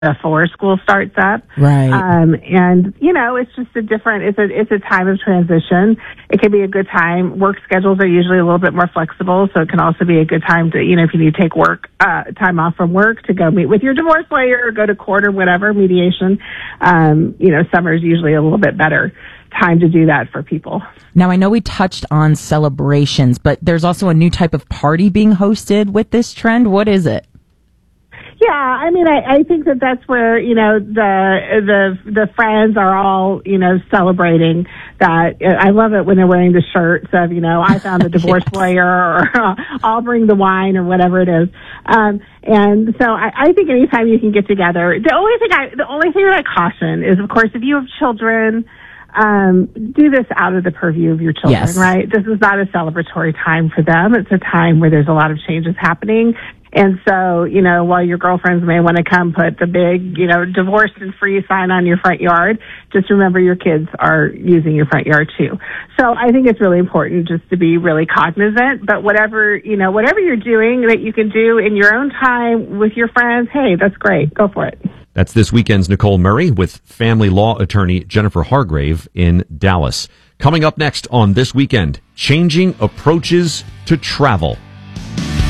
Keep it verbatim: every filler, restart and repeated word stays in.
before school starts up. Right. Um, and, you know, it's just a different, it's a, it's a time of transition. It can be a good time. Work schedules are usually a little bit more flexible, so it can also be a good time to, you know, if you need to take work, uh, time off from work to go meet with your divorce lawyer or go to court or whatever, mediation. Um, you know, summer is usually a little bit better time to do that for people. Now, I know we touched on celebrations, but there's also a new type of party being hosted with this trend. What is it? Yeah, I mean, I, I think that that's where, you know, the the the friends are all, you know, celebrating that. I love it when they're wearing the shirts of, you know, I found a divorce yes. lawyer, or I'll bring the wine, or whatever it is. Um, and so I, I think anytime you can get together, the only thing I the only thing that I caution is, of course, if you have children, um, do this out of the purview of your children, yes. right? This is not a celebratory time for them. It's a time where there's a lot of changes happening. And so, you know, while your girlfriends may want to come put the big, you know, divorced and free sign on your front yard, just remember your kids are using your front yard too. So I think it's really important just to be really cognizant, but whatever, you know, whatever you're doing that you can do in your own time with your friends, hey, that's great. Go for it. That's this weekend's Nicole Murray with family law attorney Jennifer Hargrave in Dallas. Coming up next on This Weekend, changing approaches to travel.